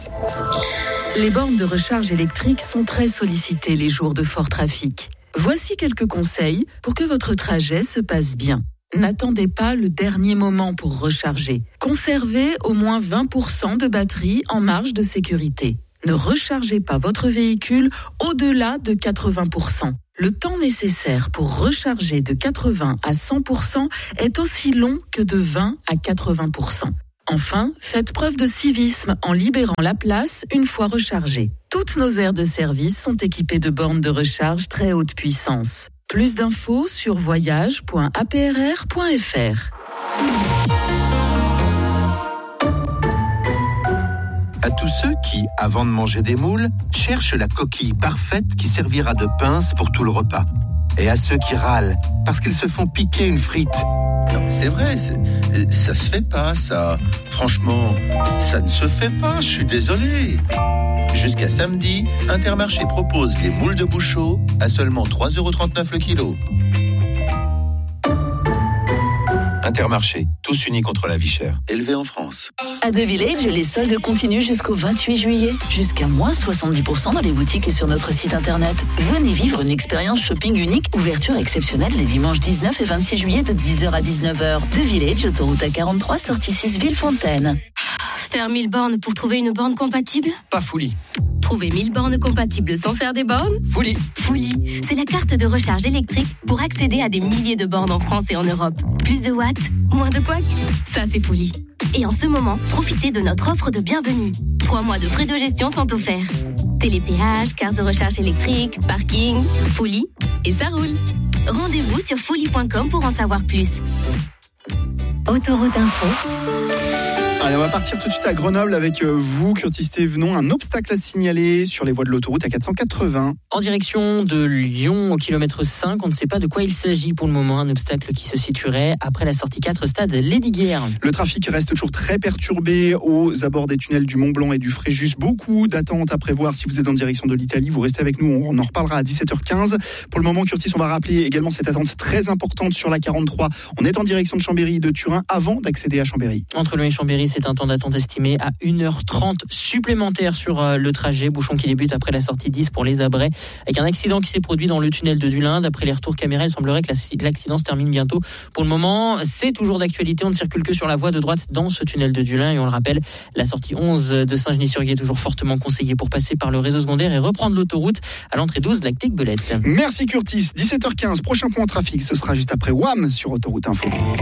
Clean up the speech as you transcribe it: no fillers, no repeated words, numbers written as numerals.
Les bornes de recharge électrique sont très sollicitées les jours de fort trafic. Voici quelques conseils pour que votre trajet se passe bien. N'attendez pas le dernier moment pour recharger. Conservez au moins 20% de batterie en marge de sécurité. Ne rechargez pas votre véhicule au-delà de 80%. Le temps nécessaire pour recharger de 80 à 100% est aussi long que de 20 à 80%. Enfin, faites preuve de civisme en libérant la place une fois rechargée. Toutes nos aires de service sont équipées de bornes de recharge très haute puissance. Plus d'infos sur voyage.aprr.fr. À tous ceux qui, avant de manger des moules, cherchent la coquille parfaite qui servira de pince pour tout le repas. Et à ceux qui râlent parce qu'ils se font piquer une frite. Non, mais c'est vrai, ça se fait pas, ça. Franchement, ça ne se fait pas, je suis désolé. Jusqu'à samedi, Intermarché propose les moules de Bouchot à seulement 3,39 € le kilo. Intermarché, tous unis contre la vie chère. Élevé en France. À The Village, les soldes continuent jusqu'au 28 juillet. Jusqu'à moins 70% dans les boutiques et sur notre site internet. Venez vivre une expérience shopping unique. Ouverture exceptionnelle les dimanches 19 et 26 juillet de 10h à 19h. The Village, autoroute A43, sortie 6 Villefontaine. Faire 1000 bornes pour trouver une borne compatible ? Pas Fully. Trouver 1000 bornes compatibles sans faire des bornes ? Fully. Fully, c'est la carte de recharge électrique pour accéder à des milliers de bornes en France et en Europe. Plus de watts, moins de couacs, ça c'est Fully. Et en ce moment, profitez de notre offre de bienvenue. 3 mois de frais de gestion sont offerts. Télépéage, carte de recharge électrique, parking, Fully, et ça roule. Rendez-vous sur fully.com pour en savoir plus. Autoroute Info. Allez, on va partir tout de suite à Grenoble avec vous, Curtis Thévenon. Un obstacle à signaler sur les voies de l'autoroute A480. En direction de Lyon, au kilomètre 5, on ne sait pas de quoi il s'agit pour le moment. Un obstacle qui se situerait après la sortie 4, stade Lesdiguières. Le trafic reste toujours très perturbé aux abords des tunnels du Mont-Blanc et du Fréjus. Beaucoup d'attentes à prévoir si vous êtes en direction de l'Italie. Vous restez avec nous, on en reparlera à 17h15. Pour le moment, Curtis, on va rappeler également cette attente très importante sur la 43. On est en direction de Chambéry et de Turin avant d'accéder à Chambéry. Entre Lyon et Chambéry, c'est un temps d'attente estimé à 1h30 supplémentaire sur le trajet. Bouchon qui débute après la sortie 10 pour les Abrets, avec un accident qui s'est produit dans le tunnel de Dulin. D'après les retours caméra, il semblerait que l'accident se termine bientôt. Pour le moment, c'est toujours d'actualité. On ne circule que sur la voie de droite dans ce tunnel de Dulin. Et on le rappelle, la sortie 11 de Saint-Genis-sur-Guiers est toujours fortement conseillée pour passer par le réseau secondaire et reprendre l'autoroute à l'entrée 12 Lactique-Belette. Merci Curtis. 17h15, prochain point trafic. Ce sera juste après WAM sur Autoroute Info.